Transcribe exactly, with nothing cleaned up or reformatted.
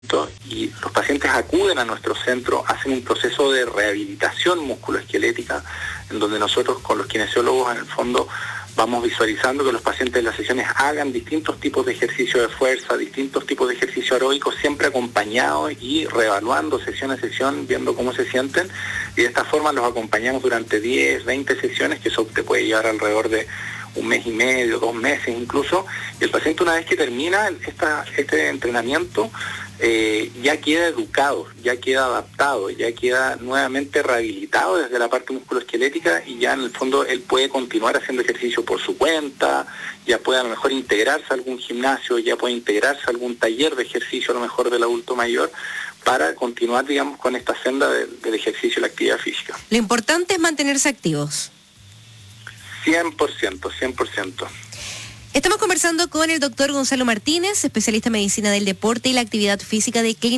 y los pacientes acuden a nuestro centro, hacen un proceso de rehabilitación musculoesquelética, en donde nosotros con los kinesiólogos en el fondo vamos visualizando que los pacientes en las sesiones hagan distintos tipos de ejercicio de fuerza, distintos tipos de ejercicio aeróbico, siempre acompañados y reevaluando sesión a sesión, viendo cómo se sienten, y de esta forma los acompañamos durante diez, veinte sesiones, que eso te puede llevar alrededor de un mes y medio, dos meses incluso, y el paciente una vez que termina esta, este entrenamiento, eh, ya queda educado, ya queda adaptado, ya queda nuevamente rehabilitado desde la parte musculoesquelética, y ya en el fondo él puede continuar haciendo ejercicio por su cuenta, ya puede a lo mejor integrarse a algún gimnasio, ya puede integrarse a algún taller de ejercicio a lo mejor del adulto mayor, para continuar, digamos, con esta senda de, del ejercicio y la actividad física. Lo importante es mantenerse activos. cien por ciento, cien por ciento. Estamos conversando con el doctor Gonzalo Martínez, especialista en medicina del deporte y la actividad física de Clínica